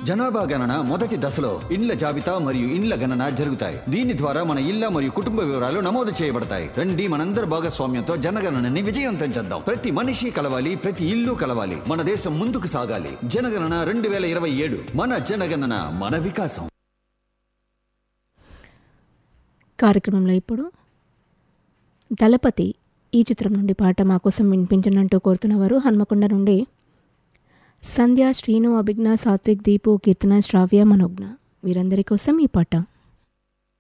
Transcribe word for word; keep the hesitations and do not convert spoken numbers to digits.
జనాభా గణన మొదటి దశలో ఇండ్ల జాబితా మరియు ఇండ్ల గణన జరుగుతాయి. దీని ద్వారా మన ఇళ్ల మరియు కుటుంబ వివరాలు నమోదు చేయబడతాయి. రండి మనందరి భాగస్వామ్యంతో జనగణనని విజయవంతం చేద్దాం. ప్రతి మనిషి కలవాలి, ప్రతి ఇల్లు కలవాలి. మన దేశం ముందుకు సాగాలి. జనగణన రెండు వేల ఇరవై ఏడు. మన జనగణన, మన వికాసం. కార్యక్రమంలో ఇప్పుడు దళపతి ఈ చిత్రం నుండి పాట మా కోసం వినిపించనంటూ కోరుతున్నవారు హన్మకొండ నుండి సంధ్య, శ్రీను, అభిజ్ఞ, సాత్విక్, దీపు, కీర్తన, శ్రావ్య, మనోజ్ఞ. వీరందరి కోసం ఈ పాట.